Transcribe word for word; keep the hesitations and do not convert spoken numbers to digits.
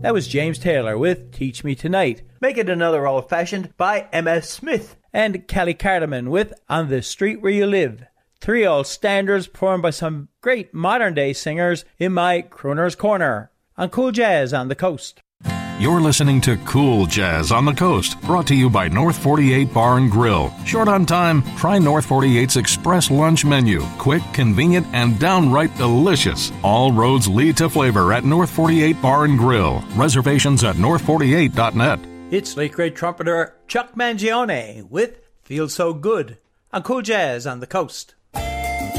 That was James Taylor with Teach Me Tonight. Make It Another Old Fashioned by M S Smith. And Kelly Cardamon with On the Street Where You Live. Three old standards performed by some great modern day singers in my Crooner's Corner on Cool Jazz on the Coast. You're listening to Cool Jazz on the Coast, brought to you by North forty-eight Bar and Grill. Short on time? Try North forty-eight's Express Lunch Menu. Quick, convenient, and downright delicious. All roads lead to flavor at North forty-eight Bar and Grill. Reservations at north forty-eight dot net. It's late great trumpeter Chuck Mangione with Feel So Good on Cool Jazz on the Coast.